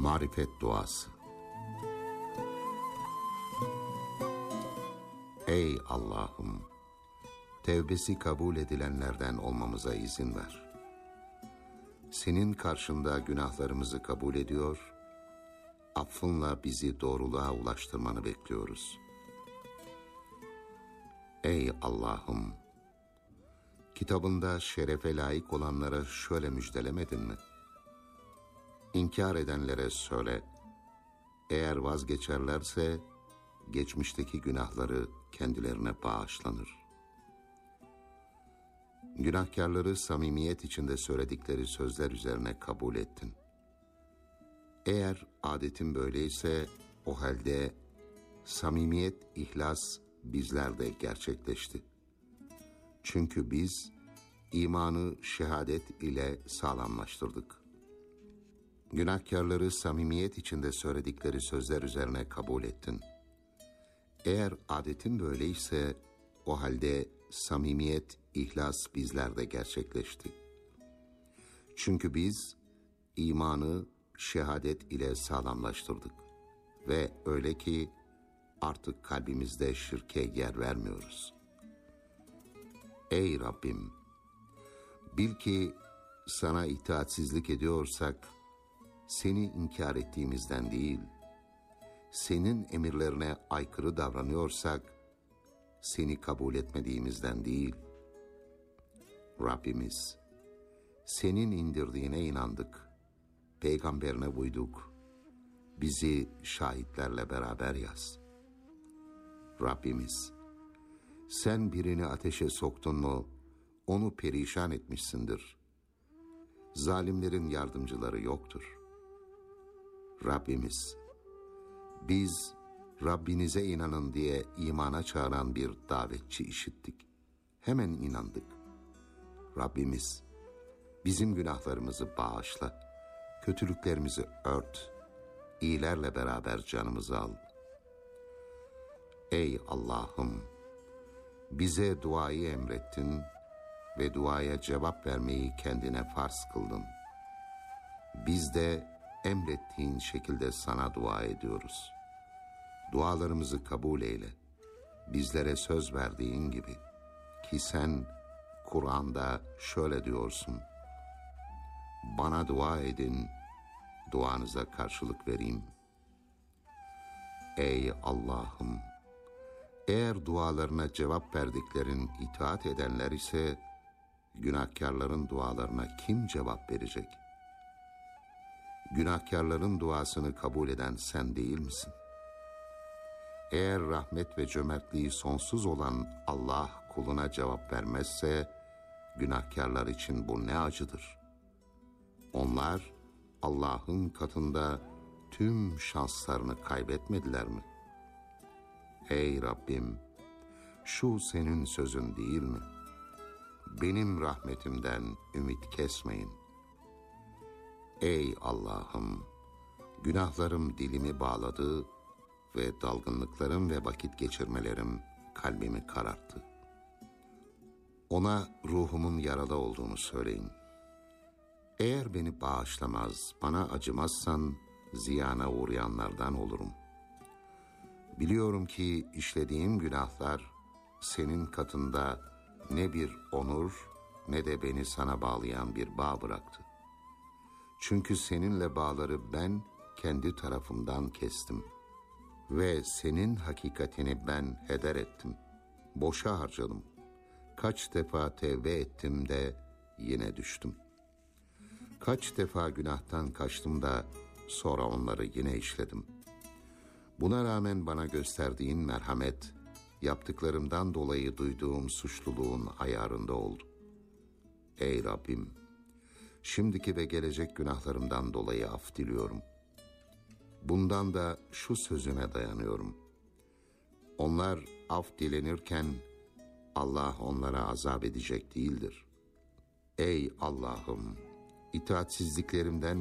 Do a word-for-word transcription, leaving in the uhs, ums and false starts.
Marifet duası. Ey Allah'ım! Tevbesi kabul edilenlerden olmamıza izin ver. Senin karşında günahlarımızı kabul ediyor, affınla bizi doğruluğa ulaştırmanı bekliyoruz. Ey Allah'ım! Kitabında şerefe layık olanlara şöyle müjdelemedin mi? İnkar edenlere söyle, eğer vazgeçerlerse geçmişteki günahları kendilerine bağışlanır. Günahkarları samimiyet içinde söyledikleri sözler üzerine kabul ettin. Eğer adetin böyleyse o halde samimiyet, ihlas bizlerde gerçekleşti. Çünkü biz imanı şehadet ile sağlamlaştırdık. Günahkarları samimiyet içinde söyledikleri sözler üzerine kabul ettin. Eğer adetin böyleyse o halde samimiyet, ihlas bizlerde gerçekleşti. Çünkü biz imanı şehadet ile sağlamlaştırdık ve öyle ki artık kalbimizde şirke yer vermiyoruz. Ey Rabbim! Bil ki sana itaatsizlik ediyorsak seni inkar ettiğimizden değil, senin emirlerine aykırı davranıyorsak seni kabul etmediğimizden değil. Rabbimiz, senin indirdiğine inandık, peygamberine uyduk, bizi şahitlerle beraber yaz. Rabbimiz, sen birini ateşe soktun mu onu perişan etmişsindir. Zalimlerin yardımcıları yoktur. Rabbimiz, biz Rabbinize inanın diye imana çağıran bir davetçi işittik. Hemen inandık. Rabbimiz, bizim günahlarımızı bağışla, kötülüklerimizi ört, iyilerle beraber canımızı al. Ey Allah'ım! Bize duayı emrettin ve duaya cevap vermeyi kendine farz kıldın. Biz de emrettiğin şekilde sana dua ediyoruz. Dualarımızı kabul eyle. Bizlere söz verdiğin gibi ki sen Kur'an'da şöyle diyorsun: bana dua edin, duanıza karşılık vereyim. Ey Allah'ım! Eğer dualarına cevap verdiklerin itaat edenler ise günahkarların dualarına kim cevap verecek? Günahkarların duasını kabul eden sen değil misin? Eğer rahmet ve cömertliği sonsuz olan Allah kuluna cevap vermezse günahkarlar için bu ne acıdır. Onlar Allah'ın katında tüm şanslarını kaybetmediler mi? Ey Rabbim! Şu senin sözün değil mi? Benim rahmetimden ümit kesmeyin. Ey Allah'ım! Günahlarım dilimi bağladı ve dalgınlıklarım ve vakit geçirmelerim kalbimi kararttı. Ona ruhumun yaralı olduğunu söyleyin. Eğer beni bağışlamaz, bana acımazsan ziyana uğrayanlardan olurum. Biliyorum ki işlediğim günahlar senin katında ne bir onur ne de beni sana bağlayan bir bağ bıraktı. Çünkü seninle bağları ben kendi tarafımdan kestim ve senin hakikatini ben heder ettim. Boşa harcadım. Kaç defa tevbe ettim de yine düştüm. Kaç defa günahtan kaçtım da sonra onları yine işledim. Buna rağmen bana gösterdiğin merhamet, yaptıklarımdan dolayı duyduğum suçluluğun ayarında oldu. Ey Rabbim! Şimdiki ve gelecek günahlarımdan dolayı af diliyorum. Bundan da şu sözüne dayanıyorum: onlar af dilenirken Allah onlara azap edecek değildir. Ey Allah'ım! İtaatsizliklerimden